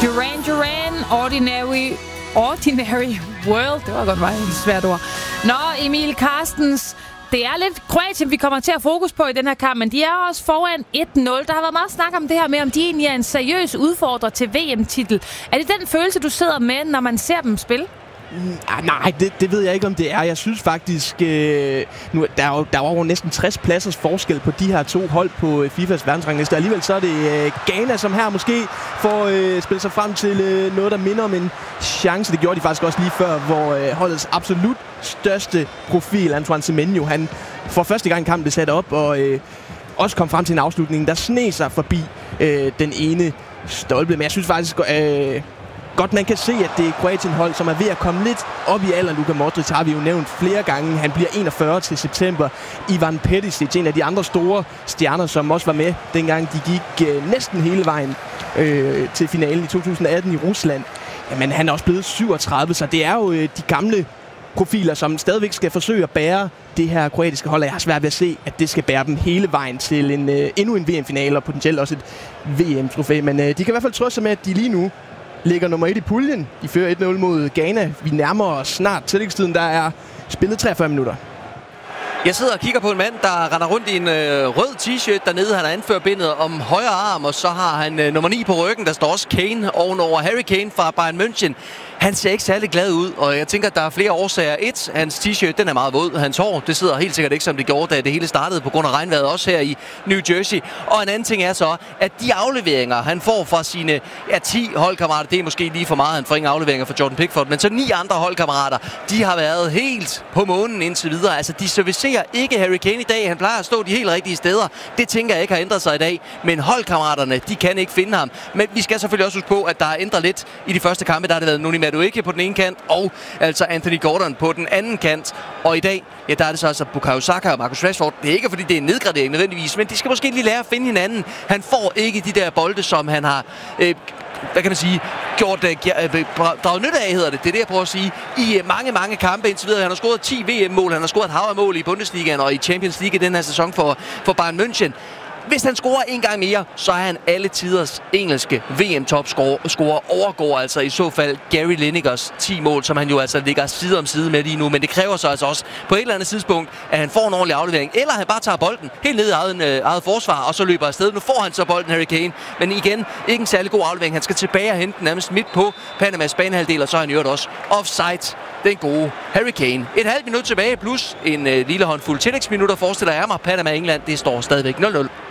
Duran, Ordinary World. Det var godt meget et svært ord. Nå, Emil Carstens, det er lidt Kroatien, vi kommer til at fokus på i den her kamp, men de er også foran 1-0. Der har været meget snak om det her med, om de egentlig er en seriøs udfordrer til VM-titel. Er det den følelse, du sidder med, når man ser dem spille? Nej, det ved jeg ikke, om det er. Jeg synes faktisk, nu, der er over næsten 60 pladsers forskel på de her to hold på FIFAs verdensrangliste. Alligevel så er det Ghana, som her måske får spillet sig frem til noget, der minder om en chance. Det gjorde de faktisk også lige før, hvor holdets absolut største profil, Antoine Semenyo, han for første gang kampen blev sat op og også kom frem til en afslutning, der sneg sig forbi den ene stolpe. Men jeg synes faktisk... godt, man kan se, at det er Kroatien-hold, som er ved at komme lidt op i alderen. Luka Modric har vi jo nævnt flere gange. Han bliver 41 til september. Ivan Perisic, en af de andre store stjerner, som også var med, dengang de gik næsten hele vejen til finalen i 2018 i Rusland. Jamen, han er også blevet 37, så det er jo de gamle profiler, som stadigvæk skal forsøge at bære det her kroatiske hold. Jeg har svært ved at se, at det skal bære dem hele vejen til endnu en VM-finale og potentielt også et VM-trofæ. Men de kan i hvert fald trøste sig med, at de lige nu ligger nummer 1 i puljen. De fører 1-0 mod Ghana. Vi nærmer os snart tillægstiden. Der er spillet 43 minutter. Jeg sidder og kigger på en mand, der render rundt i en rød t-shirt dernede. Han har anførbindet om højre arm, og så har han nummer 9 på ryggen. Der står også Kane ovenover. Harry Kane fra Bayern München. Han ser ikke særlig glad ud, og jeg tænker, at der er flere årsager. Hans t-shirt, den er meget våd. Hans hår, det sidder helt sikkert ikke, som det gjorde, da det hele startede på grund af regnvejret, også her i New Jersey. Og en anden ting er så, at de afleveringer, han får fra sine 10 holdkammerater, det er måske lige for meget, han får ingen afleveringer fra Jordan Pickford, men så 9 andre holdkammerater, de har været helt på månen indtil videre. Altså, de servicerer ikke Harry Kane i dag. Han plejer at stå de helt rigtige steder. Det tænker jeg ikke har ændret sig i dag, men holdkammeraterne, de kan ikke finde ham. Men vi skal selvfølgelig også huske på, at der er ændret lidt i de første kampe. Der har det været Noni Madueke på den ene kant, og altså Anthony Gordon på den anden kant. Og i dag, ja, der er det så altså Bukayo Saka og Marcus Rashford. Det er ikke, fordi det er en nedgradering nødvendigvis, men de skal måske lige lære at finde hinanden. Han får ikke de der bolde, som han har... hvad kan man sige, draget nytte af, hedder det. Det er det, jeg prøver at sige. I mange kampe indtil videre. Han har scoret 10 VM-mål, han har scoret et hav af mål i Bundesligaen og i Champions League i den her sæson for Bayern München. Hvis han scorer en gang mere, så er han alle tiders engelske VM-topscorer. Overgår altså i så fald Gary Linekers 10 mål, som han jo altså ligger side om side med lige nu. Men det kræver så altså også på et eller andet tidspunkt, at han får en ordentlig aflevering. Eller han bare tager bolden helt ned i eget forsvar, og så løber afsted. Nu får han så bolden, Harry Kane. Men igen, ikke en særlig god aflevering. Han skal tilbage og hente den nærmest midt på Panamas banehalvdel, og så er han jo også offside. Den gode Harry Kane. Et halvt minut tilbage, plus en lille håndfuld tillægsminutter, forestiller jeg mig. Panama England, det står stadigvæk 0-0.